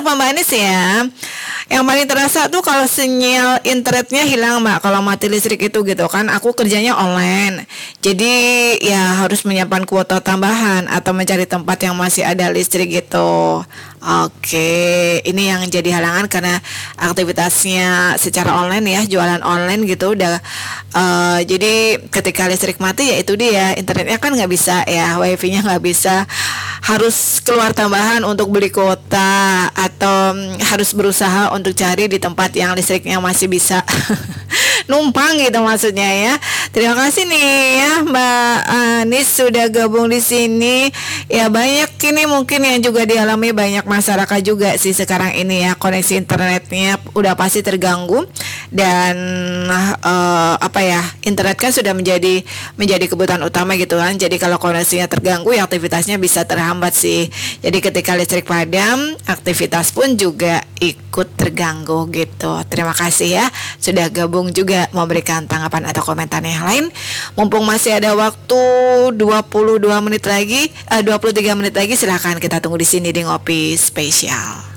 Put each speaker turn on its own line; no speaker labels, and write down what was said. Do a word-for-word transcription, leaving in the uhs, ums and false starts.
apa Mbak Anis ya? Yang paling terasa tuh kalau sinyal internetnya hilang Mbak, kalau mati listrik itu gitu kan. Aku kerjanya online, jadi ya harus menyiapkan kuota tambahan atau mencari tempat yang masih ada listrik gitu. Oke, ini yang jadi halangan karena aktivitasnya secara online ya, jualan online gitu udah. eh, jadi ketika listrik mati ya itu dia, internetnya kan nggak bisa ya, wifi-nya nggak bisa, harus keluar tambahan untuk beli kuota atau mm, harus berusaha untuk cari di tempat yang listriknya masih bisa numpang gitu maksudnya ya. Terima kasih nih ya Mbak Anis sudah gabung di sini. Ya banyak ini mungkin yang juga dialami banyak masyarakat juga sih sekarang ini ya, koneksi internetnya udah pasti terganggu dan eh, apa ya, internet kan sudah menjadi menjadi kebutuhan utama gitu kan. Jadi kalau koneksinya terganggu ya aktivitasnya bisa terhambat sih. Jadi ketika listrik padam, aktivitas pun juga ikut terganggu gitu. Terima kasih ya sudah gabung juga memberikan tanggapan atau komentar yang lain. Mumpung masih ada waktu dua puluh dua menit lagi, eh, dua puluh tiga menit lagi, silahkan kita tunggu di sini di Ngopi Spesial.